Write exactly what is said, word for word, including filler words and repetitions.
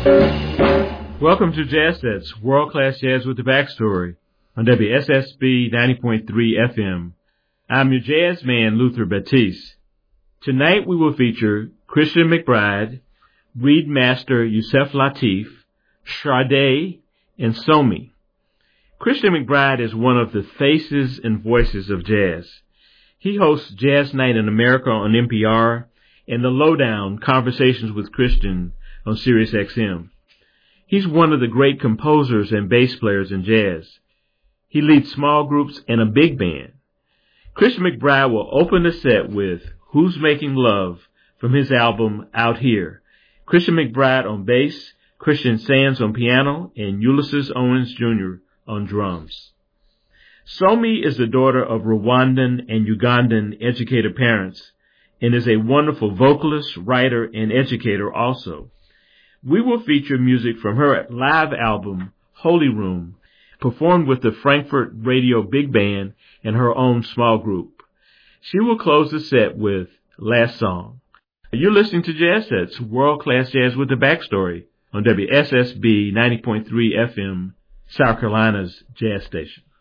Welcome to Jazz Sets, world-class jazz with the backstory on W S S B ninety point three F M. I'm your jazz man, Luther Batiste. Tonight we will feature Christian McBride, Reed Master Yusef Lateef, Sade, and Somi. Christian McBride is one of the faces and voices of jazz. He hosts Jazz Night in America on N P R and The Lowdown, Conversations with Christian on Sirius X M. He's one of the great composers and bass players in jazz. He leads small groups and a big band. Christian McBride will open the set with Who's Making Love from his album Out Here. Christian McBride on bass, Christian Sands on piano, and Ulysses Owens Junior on drums. Somi is the daughter of Rwandan and Ugandan educated parents and is a wonderful vocalist, writer, and educator also. We will feature music from her live album, Holy Room, performed with the Frankfurt Radio Big Band and her own small group. She will close the set with Last Song. You're listening to Jazz Sets, world-class jazz with the backstory on W S S B ninety point three F M, South Carolina's jazz station.